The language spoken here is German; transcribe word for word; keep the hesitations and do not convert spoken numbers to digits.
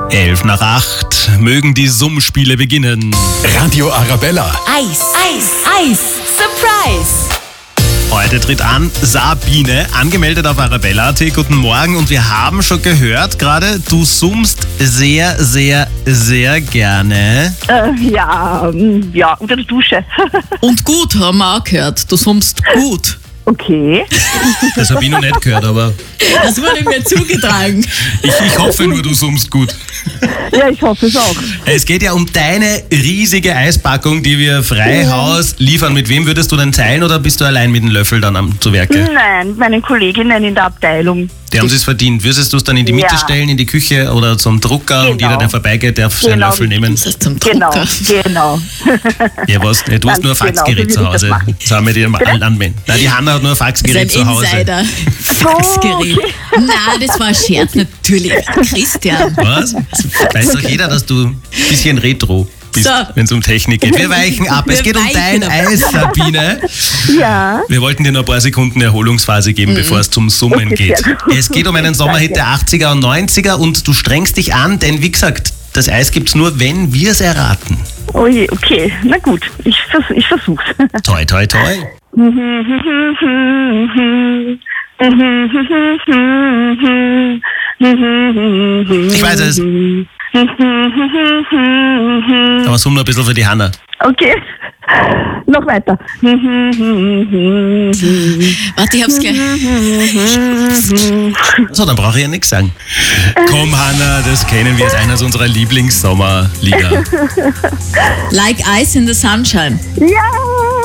Elf nach acht, mögen die Summspiele beginnen. Radio Arabella. Eis, Eis, Eis, Surprise! Heute tritt an Sabine, angemeldet auf Arabella Punkt at. Guten Morgen, und wir haben schon gehört gerade, du summst sehr, sehr, sehr gerne. Äh, ja, ähm, ja, unter der Dusche. Und gut, haben wir auch gehört. Du summst gut. Okay. Das habe ich noch nicht gehört, aber Das wurde mir zugetragen. ich, ich hoffe nur, du summst gut. Ja, ich hoffe es auch. Es geht ja um deine riesige Eispackung, die wir frei Haus liefern. Mit wem würdest du denn teilen, oder bist du allein mit dem Löffel dann am zu Werke? Nein, mit meinen Kolleginnen in der Abteilung. Die haben es verdient. Würdest du es dann in die Mitte Ja. stellen, in die Küche oder zum Drucker, und Genau. jeder, der vorbeigeht, darf seinen Genau. Löffel nehmen? Das heißt zum Genau, Drucker. genau. Ja, was? Du hast Ganz nur ein genau, Faxgerät so zu würde ich das Hause. machen. Das haben wir dir mal allen anwenden. Nein, die Hanna hat nur ein Sein Faxgerät zu Hause. Insider. Faxgerät. Nein, das war ein Scherz, natürlich. Christian. Was? Weiß doch jeder, dass du ein bisschen retro bist, So. wenn es um Technik geht. Wir weichen ab. Es Wir geht um weichen dein ab. Eis, Sabine. Ja, Wir wollten dir noch ein paar Sekunden Erholungsphase geben, bevor es zum Summen Okay, geht. sehr gut. Es geht um einen Sommerhit der achtziger und neunziger, und du strengst dich an, denn wie gesagt, das Eis gibt's nur, wenn wir es erraten. oh je, okay. Na gut, ich, vers ich versuch's. Toi, toi, toi. Ich weiß es. Aber summ nur ein bisschen für die Hanna. Okay, noch weiter. Warte, ich hab's gleich. So, dann brauche ich ja nichts sagen. Komm, Hanna, das kennen wir, ist eines unserer Lieblingssommerlieder. Like Ice in the Sunshine. Ja!